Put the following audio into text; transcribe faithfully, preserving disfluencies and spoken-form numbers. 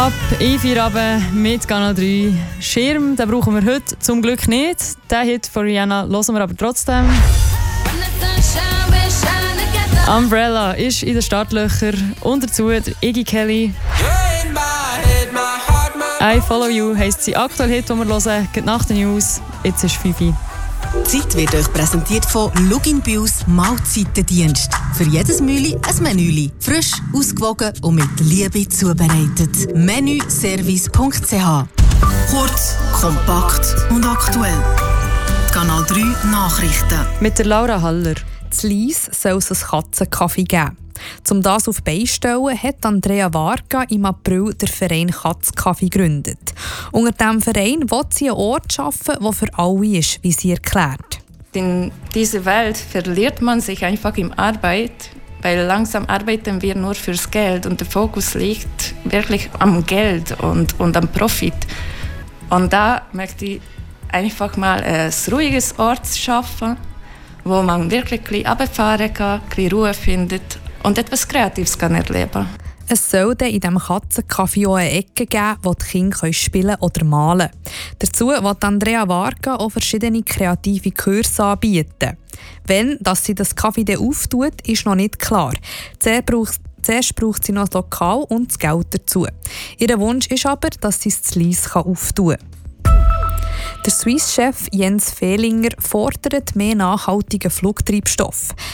Ab in Feierabend mit Kanal drei. Schirm, den brauchen wir heute zum Glück nicht. Den Hit von Rihanna hören wir aber trotzdem. Umbrella ist in den Startlöchern. Und dazu der Iggy Kelly. I Follow You heisst sie aktuell Hit, den wir hören. Geht nach den News. Jetzt ist fünf Uhr. Die Zeit wird euch präsentiert von Lugin Bius Mahlzeitendienst. Für jedes Mühli ein Menüli. Frisch, ausgewogen und mit Liebe zubereitet. menüservice punkt c h. Kurz, kompakt und aktuell. Die Kanal drei Nachrichten. Mit der Laura Haller. In Lyss soll es einen Katzenkaffee geben. Um das auf die Beine zu stellen, hat Andrea Varga im April den Verein Katzkaffee gegründet. Unter diesem Verein will sie einen Ort schaffen, der für alle ist, wie sie erklärt. In dieser Welt verliert man sich einfach in Arbeit, weil langsam arbeiten wir nur fürs Geld und der Fokus liegt wirklich am Geld und, und am Profit. Und da möchte ich einfach mal ein ruhiges Ort schaffen, wo man wirklich ein bisschen runterfahren kann, ein bisschen Ruhe findet und etwas Kreatives kann erleben. Es soll dann in diesem Katzencafé auch eine Ecke geben, wo die Kinder spielen oder malen können. Dazu will Andrea Varga auch verschiedene kreative Kurse anbieten. Wenn dass sie das Café dann auftut, ist noch nicht klar. Zuerst braucht, zuerst braucht sie noch das Lokal und das Geld dazu. Ihr Wunsch ist aber, dass sie es zu Lyss auftun kann. Der Swiss-Chef Jens Fehlinger fordert mehr nachhaltigen Flugtreibstoff.